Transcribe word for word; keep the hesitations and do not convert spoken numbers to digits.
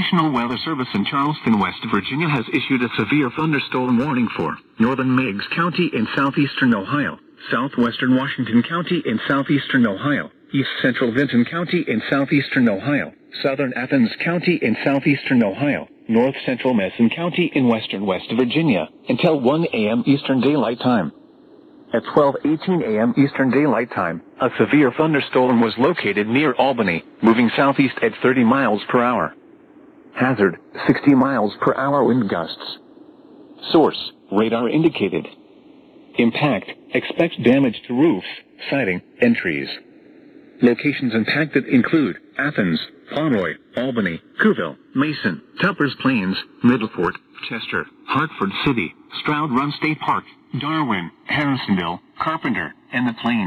National Weather Service in Charleston, West Virginia has issued a severe thunderstorm warning for northern Meigs County in southeastern Ohio, southwestern Washington County in southeastern Ohio, east central Vinton County in southeastern Ohio, southern Athens County in southeastern Ohio, north central Mason County in western West Virginia, until one a m Eastern Daylight Time. At twelve eighteen a m Eastern Daylight Time, a severe thunderstorm was located near Albany, moving southeast at thirty miles per hour. Hazard, sixty miles per hour wind gusts. Source, radar indicated. Impact, expect damage to roofs, siding, and trees. Locations impacted include Athens, Pomeroy, Albany, Cooville, Mason, Tuppers Plains, Middlefort, Chester, Hartford City, Stroud Run State Park, Darwin, Harrisonville, Carpenter, and the Plains.